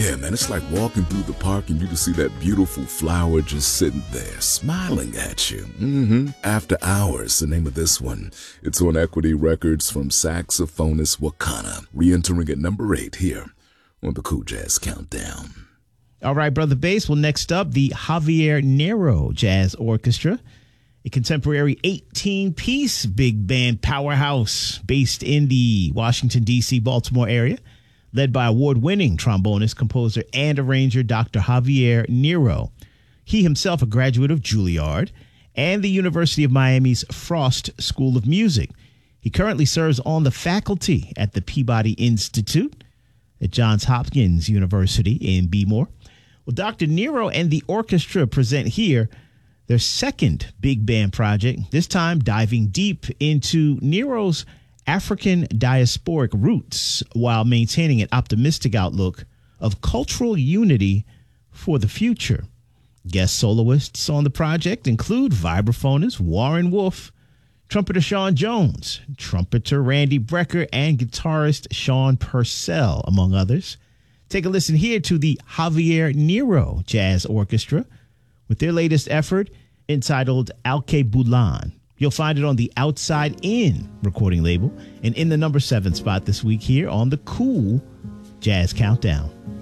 Yeah, man, it's like walking through the park and you just see that beautiful flower just sitting there, smiling at you. After Hours, the name of this one. It's on Equity Records from saxophonist Wakana, re-entering at number 8 here on the Cool Jazz Countdown. All right, Brother Bass. Well, next up, the Javier Nero Jazz Orchestra, a contemporary 18-piece big band powerhouse based in the Washington, D.C., Baltimore area, led by award-winning trombonist, composer, and arranger Dr. Javier Nero. He himself a graduate of Juilliard and the University of Miami's Frost School of Music. He currently serves on the faculty at the Peabody Institute at Johns Hopkins University in Bmore. Well, Dr. Nero and the orchestra present here their second big band project, this time diving deep into Nero's African diasporic roots while maintaining an optimistic outlook of cultural unity for the future. Guest soloists on the project include vibraphonist Warren Wolf, trumpeter Sean Jones, trumpeter Randy Brecker, and guitarist Sean Purcell, among others. Take a listen here to the Javier Nero Jazz Orchestra with their latest effort entitled Alkebulan. You'll find it on the Outside In recording label and in the number 7 spot this week here on the Cool Jazz Countdown.